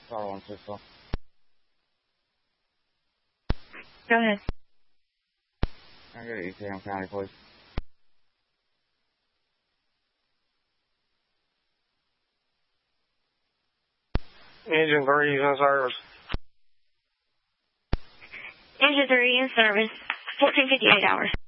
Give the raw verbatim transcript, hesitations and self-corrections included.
Star one six four. Go ahead. Can I get an Effingham County, please? Engine three is in service. Engine three in service. fourteen fifty-eight hours.